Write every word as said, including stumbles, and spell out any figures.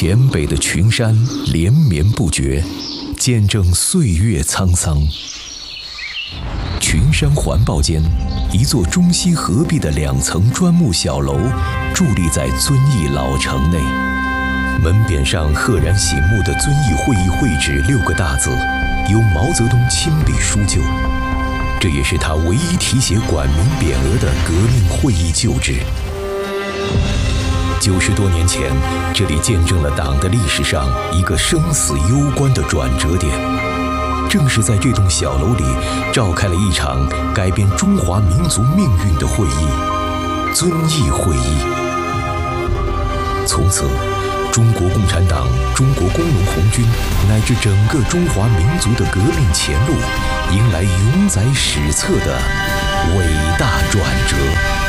黔北的群山连绵不绝，见证岁月沧桑。群山环抱间，一座中西合璧的两层砖木小楼伫立在遵义老城内。门匾上赫然醒目的遵义会议会址六个大字，由毛泽东亲笔书就，这也是他唯一题写管名匾额的革命会议旧址。九十多年前，这里见证了党的历史上一个生死攸关的转折点。正是在这栋小楼里，召开了一场改变中华民族命运的会议——遵义会议。从此，中国共产党、中国工农红军乃至整个中华民族的革命前路，迎来永载史册的伟大转折。